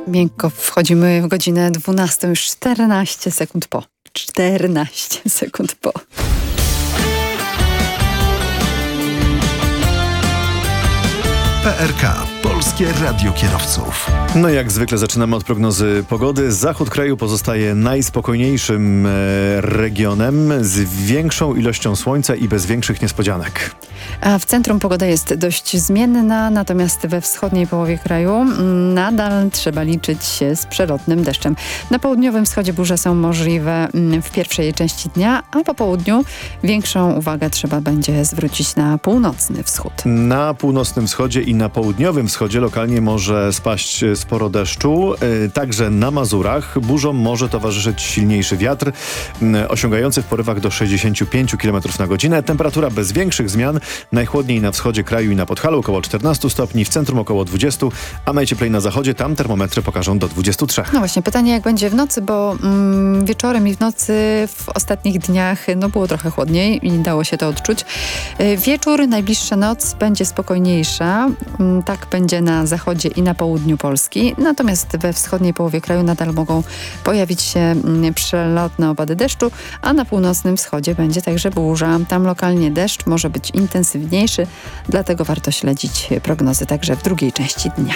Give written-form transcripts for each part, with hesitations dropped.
Miękko wchodzimy w godzinę 12, już 14 sekund po. 14 sekund po. PRK. Polskie Radio Kierowców. No jak zwykle zaczynamy od prognozy pogody. Zachód kraju pozostaje najspokojniejszym regionem z większą ilością słońca i bez większych niespodzianek. A w centrum pogoda jest dość zmienna, natomiast we wschodniej połowie kraju nadal trzeba liczyć się z przelotnym deszczem. Na południowym wschodzie burze są możliwe w pierwszej części dnia, a po południu większą uwagę trzeba będzie zwrócić na północny wschód. Na północnym wschodzie i na południowym wschodzie lokalnie może spaść sporo deszczu. Także na Mazurach burzom może towarzyszyć silniejszy wiatr, osiągający w porywach do 65 km na godzinę. Temperatura bez większych zmian. Najchłodniej na wschodzie kraju i na Podhalu około 14 stopni, w centrum około 20, a najcieplej na zachodzie, tam termometry pokażą do 23. No właśnie, pytanie jak będzie w nocy, bo wieczorem i w nocy w ostatnich dniach było trochę chłodniej i dało się to odczuć. Wieczór, najbliższa noc będzie spokojniejsza. Tak będzie na zachodzie i na południu Polski. Natomiast we wschodniej połowie kraju nadal mogą pojawić się przelotne opady deszczu, a na północnym wschodzie będzie także burza. Tam lokalnie deszcz może być intensywniejszy, dlatego warto śledzić prognozy także w drugiej części dnia.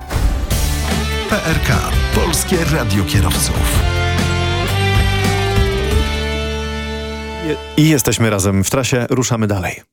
PRK. Polskie Radio Kierowców. I jesteśmy razem w trasie, ruszamy dalej.